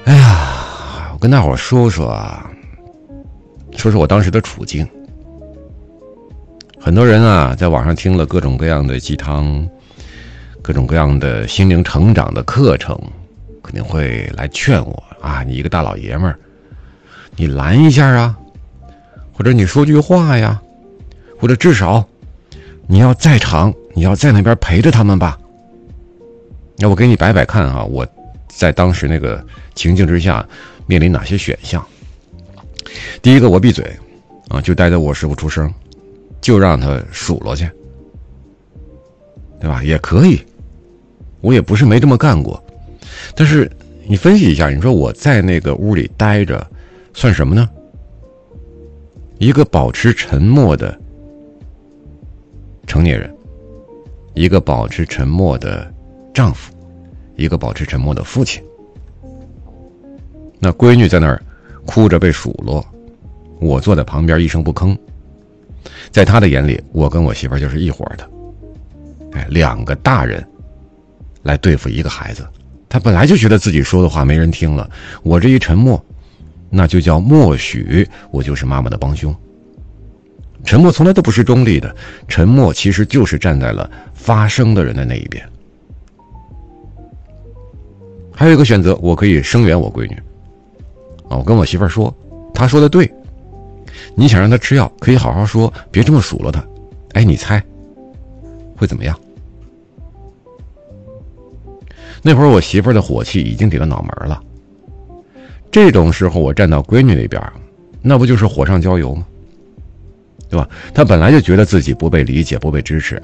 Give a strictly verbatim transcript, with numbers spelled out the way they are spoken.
哎呀，我跟大伙说说啊，说说我当时的处境。很多人啊，在网上听了各种各样的鸡汤，各种各样的心灵成长的课程，肯定会来劝我啊，你一个大老爷们儿，你拦一下啊，或者你说句话呀，或者至少你要在场，你要在那边陪着他们吧。那我给你摆摆看啊，我在当时那个情境之下面临哪些选项。第一个，我闭嘴啊，就待着我师傅出声，就让他数落去，对吧？也可以，我也不是没这么干过。但是你分析一下，你说我在那个屋里待着算什么呢？一个保持沉默的成年人，一个保持沉默的丈夫，一个保持沉默的父亲。那闺女在那儿哭着被数落，我坐在旁边一声不吭。在他的眼里，我跟我媳妇就是一伙的。哎，两个大人来对付一个孩子，他本来就觉得自己说的话没人听了，我这一沉默，那就叫默许我就是妈妈的帮凶。沉默从来都不是中立的，沉默其实就是站在了发声的人的那一边。还有一个选择，我可以声援我闺女啊，我跟我媳妇儿说，她说的对，你想让她吃药，可以好好说，别这么数落她。哎，你猜会怎么样？那会儿我媳妇儿的火气已经顶到脑门了，这种时候我站到闺女那边，那不就是火上浇油吗？对吧？她本来就觉得自己不被理解，不被支持，